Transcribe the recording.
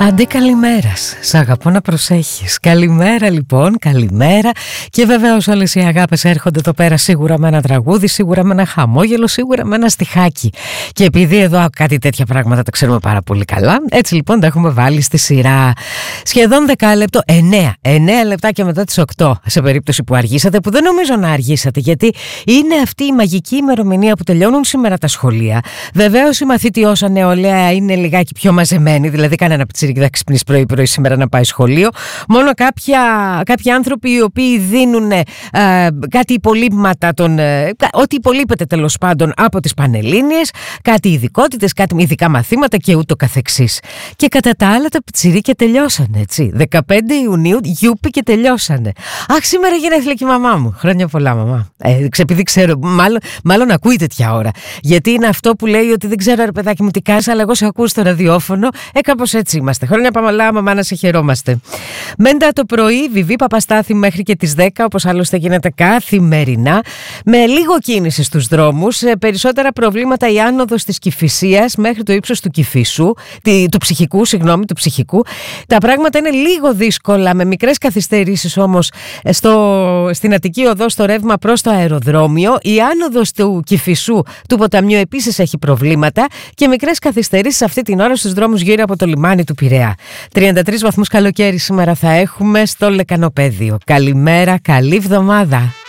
Αντί καλημέρας, σ' αγαπώ να προσέχεις. Καλημέρα λοιπόν, καλημέρα. Και βεβαίως όλες οι αγάπες έρχονται εδώ πέρα σίγουρα με ένα τραγούδι, σίγουρα με ένα χαμόγελο, σίγουρα με ένα στιχάκι. Και επειδή εδώ κάτι τέτοια πράγματα τα ξέρουμε πάρα πολύ καλά, έτσι λοιπόν τα έχουμε βάλει στη σειρά. Σχεδόν 10 λεπτό, 9 λεπτάκια μετά τις 8, σε περίπτωση που αργήσατε, που δεν νομίζω να αργήσατε, γιατί είναι αυτή η μαγική ημερομηνία που τελειώνουν σήμερα τα σχολεία. Βεβαίως η μαθητιώσα νεολαία είναι λιγάκι πιο μαζεμένη, δηλαδή κανένα πιτσιρίκι δεν ξυπνήσει πρωί-πρωί σήμερα να πάει σχολείο. Μόνο κάποιοι άνθρωποι οι οποίοι δίνουν κάτι υπολείπματα, ό,τι υπολείπεται τέλος πάντων από τις Πανελλήνιες, κάτι ειδικότητες, κάτι ειδικά μαθήματα και ούτω καθεξής. Και κατά τα άλλα τα πιτσιρίκια τελειώσανε, έτσι. 15 Ιουνίου γιούπι και τελειώσανε. Αχ, σήμερα γενέθλια και η μαμά μου. Χρόνια πολλά, μαμά. Επειδή ξέρω, μάλλον ακούει τέτοια ώρα. Γιατί είναι αυτό που λέει ότι δεν ξέρω, ρε παιδάκι μου, τι κάνεις, αλλά εγώ σε ακούω στο ραδιόφωνο. Κάπως έτσι είμαστε. Χρόνια πολλά, μαμά, να σε χαιρόμαστε. Μέντα το πρωί, Βιβί Παπαστάθη μέχρι και τις 10, όπως άλλωστε γίνεται καθημερινά, με λίγο κίνηση στους δρόμους. Περισσότερα προβλήματα η άνοδος της Κηφισίας μέχρι το ύψος του Κηφισού, του ψυχικού. Τα πράγματα είναι λίγο δύσκολα, με μικρές καθυστερήσεις όμως στην Αττική Οδό, στο ρεύμα προς το αεροδρόμιο. Η άνοδος του Κηφισού, του ποταμιού, επίσης έχει προβλήματα και μικρές καθυστερήσεις αυτή την ώρα στους δρόμους γύρω από το λιμάνι του Πειραιά. 33 βαθμούς καλοκαίρι σήμερα θα έχουμε στο Λεκανοπέδιο. Καλημέρα, καλή εβδομάδα.